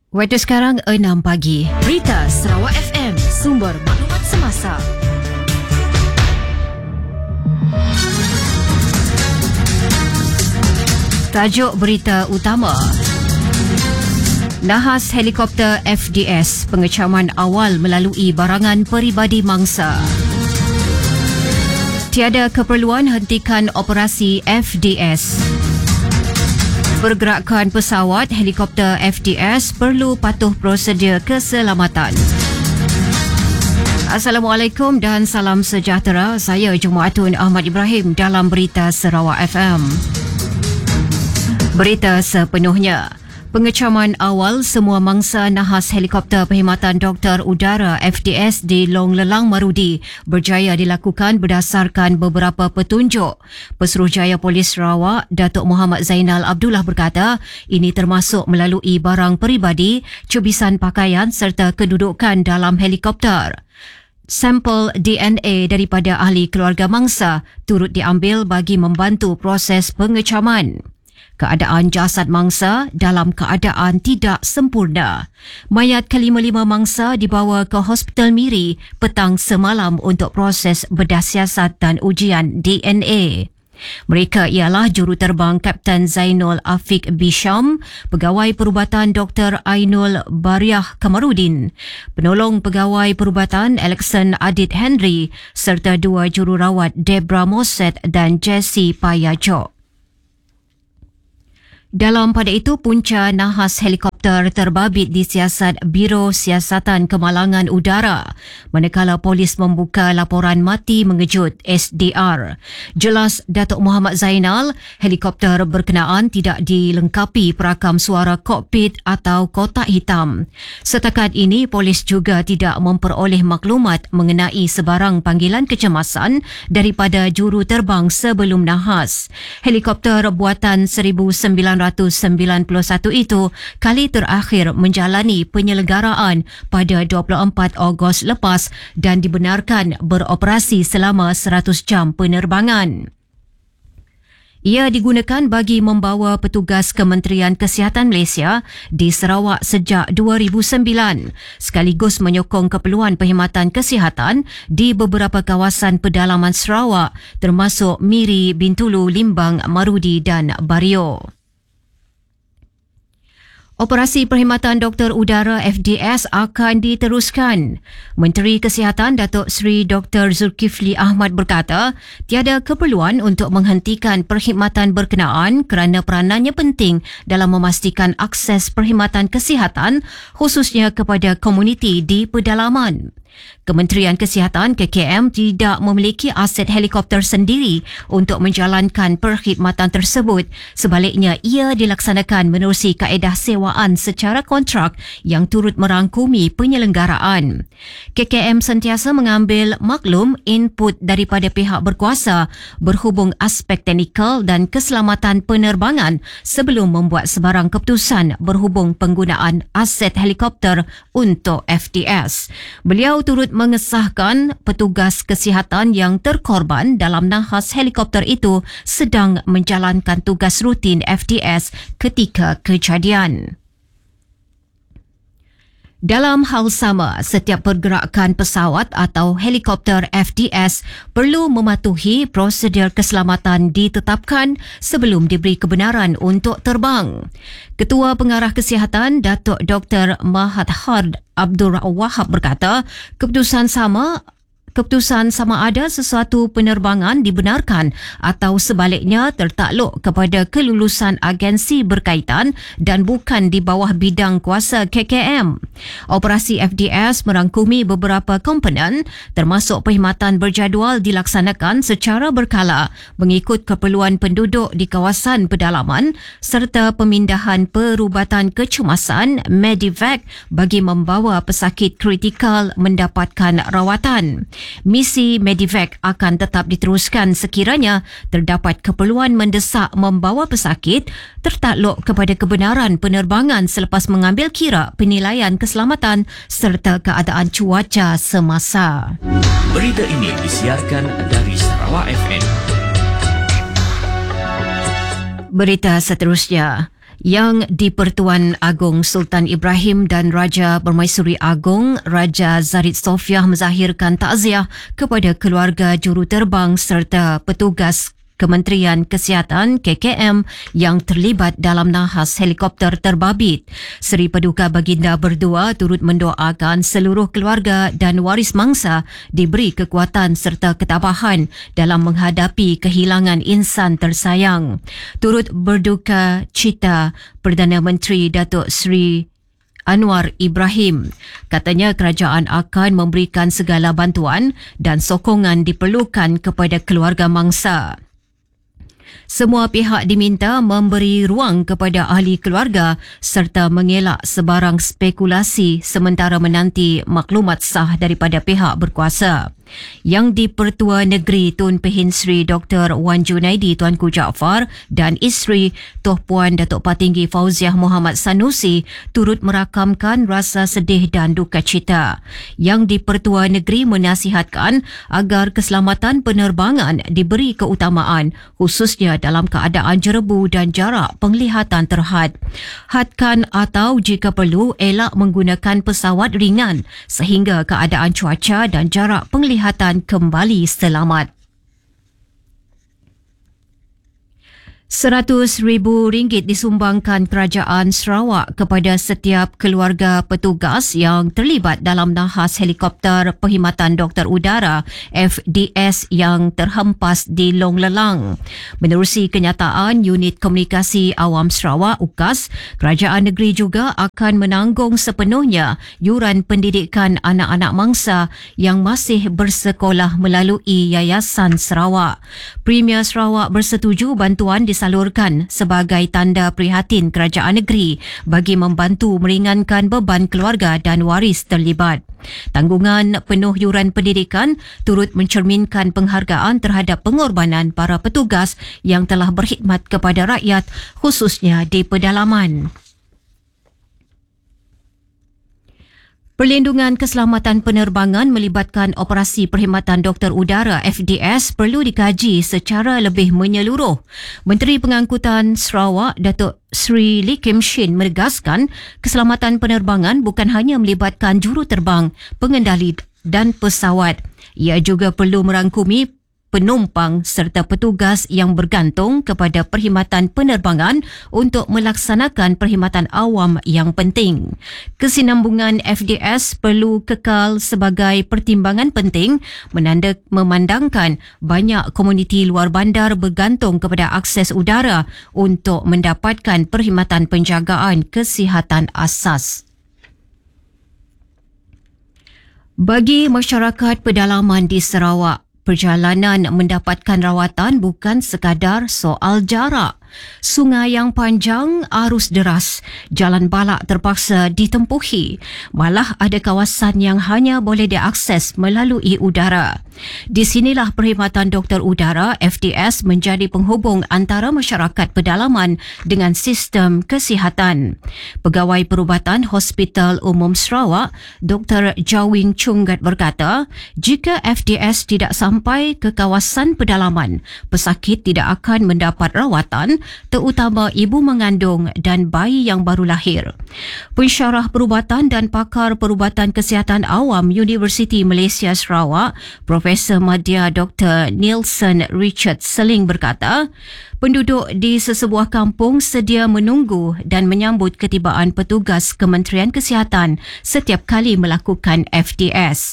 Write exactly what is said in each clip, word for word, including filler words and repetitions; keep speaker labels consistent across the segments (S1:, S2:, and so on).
S1: Waktu sekarang enam pagi. Berita Sarawak F M, sumber maklumat semasa. Tajuk berita utama. Nahas helikopter F D S, pengecaman awal melalui barangan peribadi mangsa. Tiada keperluan hentikan operasi F D S. Pergerakan pesawat helikopter F D S perlu patuh prosedur keselamatan. Assalamualaikum dan salam sejahtera. Saya Jumaatun Ahmad Ibrahim dalam Berita Sarawak F M. Berita sepenuhnya. Pengecaman awal semua mangsa nahas helikopter perkhidmatan doktor udara F D S di Long Lelang Marudi berjaya dilakukan berdasarkan beberapa petunjuk. Pesuruhjaya Polis Sarawak, Datuk Muhammad Zainal Abdullah berkata, ini termasuk melalui barang peribadi, cubisan pakaian serta kedudukan dalam helikopter. Sampel D N A daripada ahli keluarga mangsa turut diambil bagi membantu proses pengecaman. Keadaan jasad mangsa dalam keadaan tidak sempurna. Mayat kelima-lima mangsa dibawa ke Hospital Miri petang semalam untuk proses bedah siasat dan ujian D N A. Mereka ialah juruterbang Kapten Zainul Afiq Bisham, pegawai perubatan Doktor Ainul Bariah Kamarudin, penolong pegawai perubatan Alexon Adit Henry serta dua jururawat Debra Moset dan Jessie Payajo. Dalam pada itu, punca nahas helikopter terbabit di siasat Biro Siasatan Kemalangan Udara, manakala polis membuka laporan mati mengejut S D R. Jelas Datuk Muhammad Zainal, helikopter berkenaan tidak dilengkapi perakam suara kokpit atau kotak hitam. Setakat ini, polis juga tidak memperoleh maklumat mengenai sebarang panggilan kecemasan daripada juruterbang sebelum nahas. Helikopter buatan seribu sembilan ratus sembilan puluh satu itu kali terakhir menjalani penyelenggaraan pada dua puluh empat Ogos lepas dan dibenarkan beroperasi selama seratus jam penerbangan. Ia digunakan bagi membawa petugas Kementerian Kesihatan Malaysia di Sarawak sejak dua ribu sembilan, sekaligus menyokong keperluan perkhidmatan kesihatan di beberapa kawasan pedalaman Sarawak termasuk Miri, Bintulu, Limbang, Marudi dan Bario. Operasi perkhidmatan doktor udara F D S akan diteruskan. Menteri Kesihatan Datuk Seri Doktor Zulkifli Ahmad berkata, tiada keperluan untuk menghentikan perkhidmatan berkenaan kerana peranannya penting dalam memastikan akses perkhidmatan kesihatan khususnya kepada komuniti di pedalaman. Kementerian Kesihatan K K M tidak memiliki aset helikopter sendiri untuk menjalankan perkhidmatan tersebut. Sebaliknya, ia dilaksanakan menerusi kaedah sewaan secara kontrak yang turut merangkumi penyelenggaraan. K K M sentiasa mengambil maklum input daripada pihak berkuasa berhubung aspek teknikal dan keselamatan penerbangan sebelum membuat sebarang keputusan berhubung penggunaan aset helikopter untuk F D S. Beliau turut mengesahkan petugas kesihatan yang terkorban dalam nahas helikopter itu sedang menjalankan tugas rutin F D S ketika kejadian. Dalam hal sama, setiap pergerakan pesawat atau helikopter F D S perlu mematuhi prosedur keselamatan ditetapkan sebelum diberi kebenaran untuk terbang. Ketua Pengarah Kesihatan Datuk Doktor Mahat Hard Abdul Wahab berkata, keputusan sama Keputusan sama ada sesuatu penerbangan dibenarkan atau sebaliknya tertakluk kepada kelulusan agensi berkaitan dan bukan di bawah bidang kuasa K K M. Operasi F D S merangkumi beberapa komponen termasuk perkhidmatan berjadual dilaksanakan secara berkala mengikut keperluan penduduk di kawasan pedalaman serta pemindahan perubatan kecemasan Medivac bagi membawa pesakit kritikal mendapatkan rawatan. Misi Medivac akan tetap diteruskan sekiranya terdapat keperluan mendesak membawa pesakit tertakluk kepada kebenaran penerbangan selepas mengambil kira penilaian keselamatan serta keadaan cuaca semasa.
S2: Berita ini disiarkan dari Sarawak F M.
S1: Berita seterusnya. Yang di-Pertuan Agong Sultan Ibrahim dan Raja Permaisuri Agong Raja Zarid Sofiah menzahirkan takziah kepada keluarga juruterbang serta petugas Kementerian Kesihatan K K M yang terlibat dalam nahas helikopter terbabit. Seri Paduka Baginda berdua turut mendoakan seluruh keluarga dan waris mangsa diberi kekuatan serta ketabahan dalam menghadapi kehilangan insan tersayang. Turut berduka cita Perdana Menteri Datuk Seri Anwar Ibrahim. Katanya kerajaan akan memberikan segala bantuan dan sokongan diperlukan kepada keluarga mangsa. Semua pihak diminta memberi ruang kepada ahli keluarga serta mengelak sebarang spekulasi sementara menanti maklumat sah daripada pihak berkuasa. Yang di-Pertua Negeri Tun Pehin Sri Doktor Wan Junaidi Tuanku Jaafar dan isteri Tuan Puan Datuk Patinggi Fauziah Muhammad Sanusi turut merakamkan rasa sedih dan duka cita. Yang di-Pertua Negeri menasihatkan agar keselamatan penerbangan diberi keutamaan khususnya dalam keadaan jerebu dan jarak penglihatan terhad. Hadkan atau jika perlu elak menggunakan pesawat ringan sehingga keadaan cuaca dan jarak penglihatan kembali selamat. Seratus ribu ringgit disumbangkan Kerajaan Sarawak kepada setiap keluarga petugas yang terlibat dalam nahas helikopter Perkhidmatan Doktor Udara F D S yang terhempas di Long Lelang. Menerusi kenyataan Unit Komunikasi Awam Sarawak U K A S, Kerajaan Negeri juga akan menanggung sepenuhnya yuran pendidikan anak-anak mangsa yang masih bersekolah melalui Yayasan Sarawak. Premier Sarawak bersetuju bantuan di disalurkan sebagai tanda prihatin kerajaan negeri bagi membantu meringankan beban keluarga dan waris terlibat. Tanggungan penuh yuran pendidikan turut mencerminkan penghargaan terhadap pengorbanan para petugas yang telah berkhidmat kepada rakyat khususnya di pedalaman. Perlindungan keselamatan penerbangan melibatkan operasi Perkhidmatan Doktor Udara F D S perlu dikaji secara lebih menyeluruh. Menteri Pengangkutan Sarawak Datuk Sri Lee Kim Shin menegaskan keselamatan penerbangan bukan hanya melibatkan juruterbang, pengendali dan pesawat. Ia juga perlu merangkumi penumpang serta petugas yang bergantung kepada perkhidmatan penerbangan untuk melaksanakan perkhidmatan awam yang penting. Kesinambungan F D S perlu kekal sebagai pertimbangan penting menanda memandangkan banyak komuniti luar bandar bergantung kepada akses udara untuk mendapatkan perkhidmatan penjagaan kesihatan asas. Bagi masyarakat pedalaman di Sarawak, perjalanan mendapatkan rawatan bukan sekadar soal jarak. Sungai yang panjang, arus deras, jalan balak terpaksa ditempuhi. Malah ada kawasan yang hanya boleh diakses melalui udara. Di sinilah Perkhidmatan Doktor Udara F D S menjadi penghubung antara masyarakat pedalaman dengan sistem kesihatan. Pegawai Perubatan Hospital Umum Sarawak, Doktor Jawing Chungat berkata, jika F D S tidak sampai ke kawasan pedalaman, pesakit tidak akan mendapat rawatan, terutama ibu mengandung dan bayi yang baru lahir. Pensyarah perubatan dan pakar perubatan kesihatan awam Universiti Malaysia Sarawak, Profesor Madya Doktor Nielsen Richard Seling berkata, penduduk di sesebuah kampung sedia menunggu dan menyambut ketibaan petugas Kementerian Kesihatan setiap kali melakukan F D S.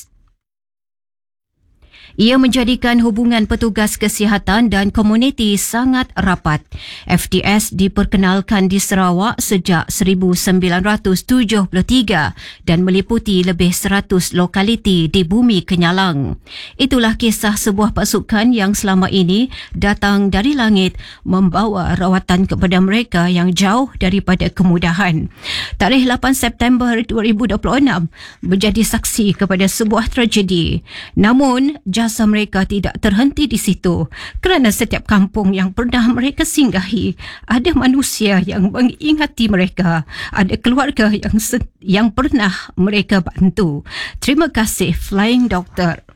S1: Ia menjadikan hubungan petugas kesihatan dan komuniti sangat rapat. F D S diperkenalkan di Sarawak sejak seribu sembilan ratus tujuh puluh tiga dan meliputi lebih seratus lokaliti di Bumi Kenyalang. Itulah kisah sebuah pasukan yang selama ini datang dari langit membawa rawatan kepada mereka yang jauh daripada kemudahan. Tarikh lapan September dua ribu dua puluh enam menjadi saksi kepada sebuah tragedi. Namun, jasa mereka tidak terhenti di situ kerana setiap kampung yang pernah mereka singgahi ada manusia yang mengingati mereka, ada keluarga yang yang pernah mereka bantu. Terima kasih Flying Doctor.